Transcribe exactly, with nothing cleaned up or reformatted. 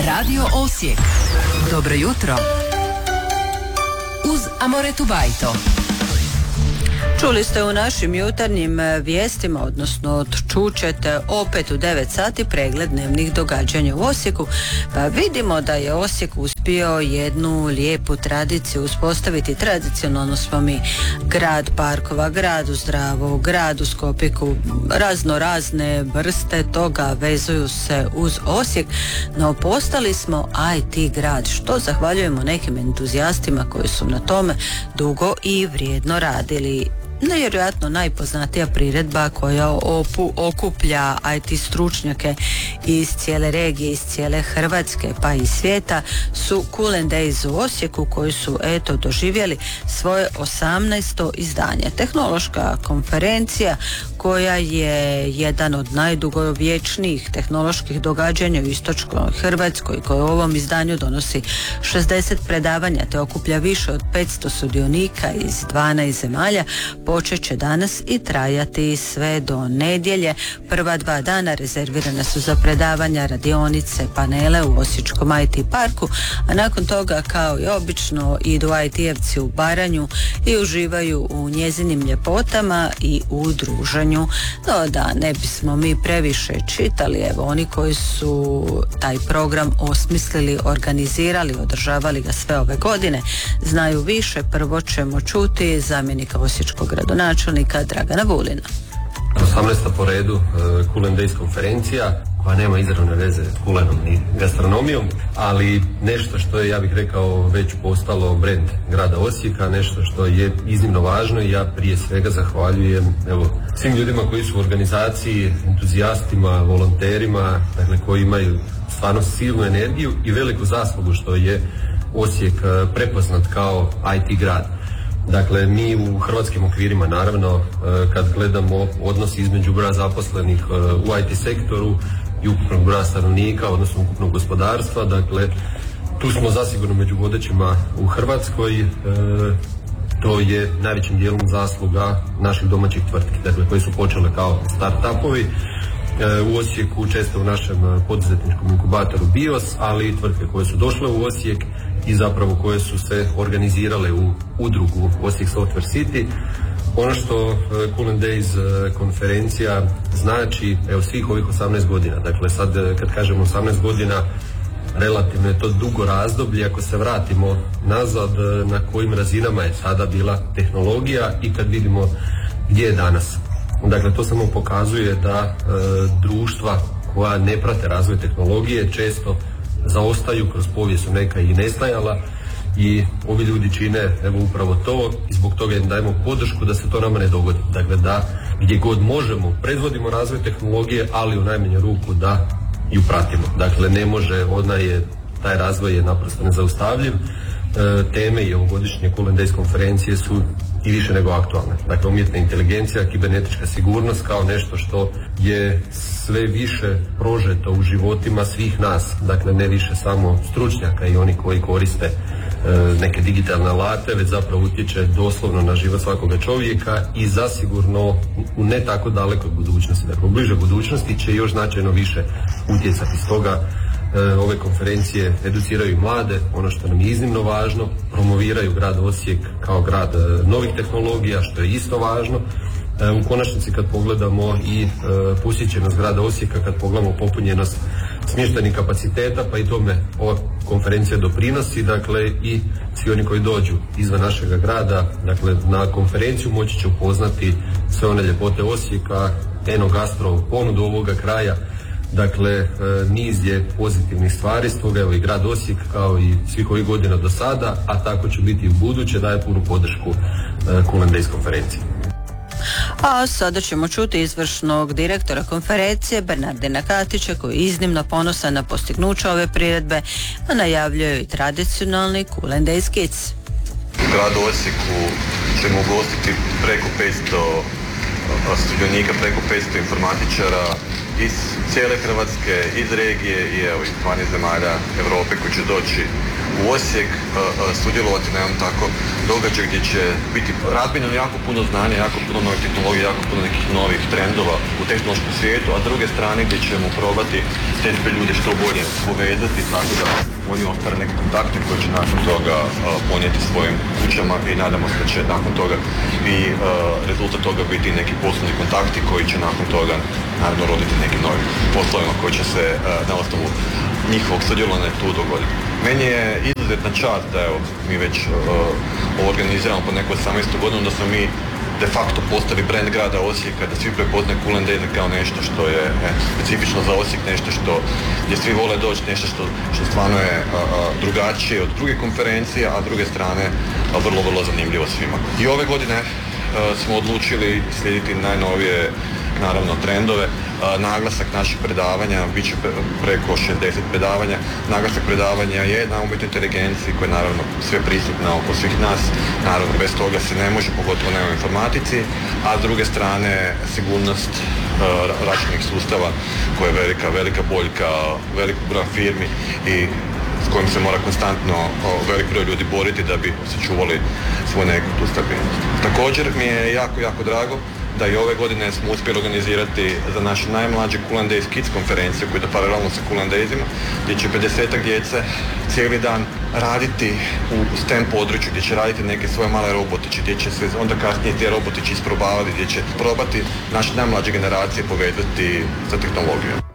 Radio Osijek. Dobro jutro. Uz Amoretu Bajto. Čuli ste u našim jutarnjim vijestima, odnosno čućete opet u devet sati pregled dnevnih događanja u Osijeku. Pa vidimo da je Osijek uspio jednu lijepu tradiciju uspostaviti. Tradicionalno smo mi grad parkova, grad u zdravu, grad u Skopiku, razno razne vrste toga vezuju se uz Osijek, no postali smo I T grad, što zahvaljujemo nekim entuzijastima koji su na tome dugo i vrijedno radili. Nevjerojatno najpoznatija priredba koja opu, okuplja I T stručnjake iz cijele regije, iz cijele Hrvatske pa i svijeta su Cool and Days u Osijeku, koji su eto doživjeli svoje osamnaesto izdanje. Tehnološka konferencija koja je jedan od najdugovječnijih tehnoloških događanja u istočnoj Hrvatskoj, koja u ovom izdanju donosi šezdeset predavanja te okuplja više od petsto sudionika iz dvanaest zemalja, počet će danas i trajati sve do nedjelje. Prva dva dana rezervirana su za predavanja, radionice, panele u Osječkom I T parku, a nakon toga, kao i obično, idu I T-evci u Baranju i uživaju u njezinim ljepotama i u druženju. No da ne bismo mi previše čitali, evo oni koji su taj program osmislili, organizirali, održavali ga sve ove godine, znaju više. Prvo ćemo čuti zamjenika osječkog gradonačelnika Dragana Vulina. osamnaesta po redu Cool and Days konferencija koja nema izravne veze s kulenom ni gastronomijom, ali nešto što je, ja bih rekao, već postalo brend grada Osijeka, nešto što je iznimno važno i ja prije svega zahvaljujem evo svim ljudima koji su u organizaciji, entuzijastima, volonterima, dakle koji imaju stvarno silnu energiju i veliku zaslugu što je Osijek prepoznat kao I T grad. Dakle, mi u hrvatskim okvirima, naravno, kad gledamo odnos između broja zaposlenih u I T sektoru i ukupnog broja stanovnika, odnosno ukupnog gospodarstva, dakle, tu smo zasigurno među vodećima u Hrvatskoj. To je najvećim dijelom zasluga naših domaćih tvrtki, dakle, koje su počele kao start-upovi u Osijeku, često u našem poduzetničkom inkubatoru BIOS, ali i tvrtke koje su došle u Osijek i zapravo koje su se organizirale u udrugu Osijek Software City. Ono što Cool and Days konferencija znači, evo, svih ovih osamnaest godina, dakle sad kad kažemo osamnaest godina, relativno je to dugo razdoblje ako se vratimo nazad na kojim razinama je sada bila tehnologija i kad vidimo gdje je danas. Dakle, to samo pokazuje da e, društva koja ne prate razvoj tehnologije često zaostaju, kroz povijest su neka i nestajala i ovi ljudi čine evo upravo to i zbog toga im dajemo podršku da se to nama ne dogodi. Dakle, da gdje god možemo predvodimo razvoj tehnologije, ali u najmanju ruku da ju pratimo. Dakle, ne može, ona je, taj razvoj je naprosto nezaustavljiv. E, teme i ovogodišnje Cool and Days konferencije su i više nego aktualne. Dakle, umjetna inteligencija, kibernetička sigurnost kao nešto što je sve više prožeto u životima svih nas. Dakle, ne više samo stručnjaka i oni koji koriste e, neke digitalne alate, već zapravo utječe doslovno na život svakoga čovjeka i zasigurno u ne tako dalekoj budućnosti. Dakle, u bližoj budućnosti će još značajno više utjecati. Stoga ove konferencije educiraju mlade, ono što nam je iznimno važno, promoviraju grad Osijek kao grad novih tehnologija, što je isto važno. U konačnici kad pogledamo i posjećenost grada Osijeka, kad pogledamo popunjenost smještajnih kapaciteta, pa i tome ova konferencija doprinosi, dakle i svi oni koji dođu izvan našega grada, dakle na konferenciju moći će upoznati sve one ljepote Osijeka, eno-gastro ponudu ovoga kraja. Dakle, niz je pozitivnih stvari, stoga evo i grad Osijek kao i svih ovih godina do sada, a tako će biti i u buduće, daje punu podršku Cool and Days konferenciji. A sada ćemo čuti izvršnog direktora konferencije Bernardina Katića, koji je iznimno ponosan na postignuće ove priredbe, a najavljuje i tradicionalni Cool and Days Kids. U gradu Osijeku ćemo ugostiti preko petsto sudionika, preko petsto informatičara, iz cijele Hrvatske, iz regije i evo iz dvanaest zemalja Europe koji će doći u Osijek uh, uh, sudjelovati na jednom tako događaju gdje će biti razmijenjeno jako puno znanja, jako puno novih tehnologija, jako puno nekih novih trendova u tehnološkom svijetu, a s druge strane gdje ćemo probati te sve ljude što bolje povezati tako da oni ostvare neke kontakte koji će nakon toga uh, ponijeti svojim kućama i nadamo se da će nakon toga i uh, rezultat toga biti neki poslovni kontakti koji će nakon toga naravno roditi nekim novim poslovima koji će se uh, na osnovu njihovog sudjelovanja tu dogoditi. Meni je izuzetna čast da evo, mi već uh, ovo organiziramo po nekoj osamnaestoj godinu, da smo mi de facto postali brand grada Osijeka, da svi prepoznaju Cool and Daisy kao nešto što je e, specifično za Osijek, nešto što gdje svi vole doći, nešto što, što stvarno je a, a, drugačije od drugih konferencija, a s druge strane a, vrlo, vrlo zanimljivo svima. I ove godine a, smo odlučili slijediti najnovije naravno trendove. A, naglasak naših predavanja, bit će preko šezdeset predavanja. Naglasak predavanja je na umjetnoj inteligenciji koja je naravno sve prisutna oko svih nas. Naravno bez toga se ne može, pogotovo ne u informatici, a s druge strane sigurnost a, računalnih sustava koja je velika, velika boljka, velik broj firmi i s kojim se mora konstantno o, velik broj ljudi boriti da bi sačuvali svoju neku tu stabilnost. Također mi je jako, jako drago da i ove godine smo uspjeli organizirati za naše najmlađe Cool and Days Kids konferenciju koja je paralelno sa Cool and Daysima, gdje će pedesetak djece cijeli dan raditi u STEM području, gdje će raditi neke svoje male robotiće, gdje će se onda kasnije ti robotići isprobavati, gdje će probati naše najmlađe generacije povezati sa tehnologijom.